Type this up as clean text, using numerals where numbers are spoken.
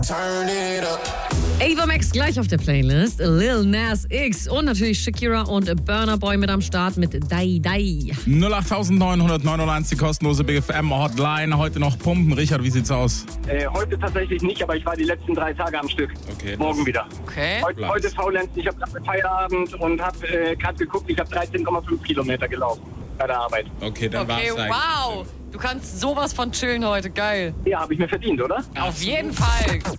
Turn it up. Ava Max gleich auf der Playlist. Lil Nas X und natürlich Shakira und Burna Boy mit am Start mit Dai Dai. 08999 die kostenlose Big FM Hotline. Heute noch pumpen. Richard, wie sieht's aus? Heute tatsächlich nicht, aber ich war die letzten 3 Tage am Stück. Okay. Morgen wieder. Okay. Heute faulenzen. Ich habe gerade Feierabend und habe gerade geguckt, ich habe 13,5 Kilometer gelaufen bei der Arbeit. Okay, dann Okay, war's eigentlich. wow. Du kannst sowas von chillen heute. Geil. Ja, habe ich mir verdient, oder? Auf jeden Fall.